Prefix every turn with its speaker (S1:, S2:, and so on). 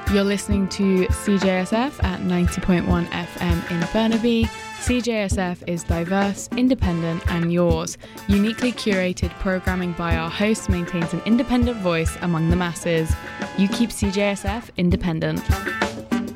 S1: You're listening to CJSF at 90.1 FM in Burnaby. CJSF is diverse, independent and yours. Uniquely curated programming by our hosts maintains an independent voice among the masses. You keep CJSF independent.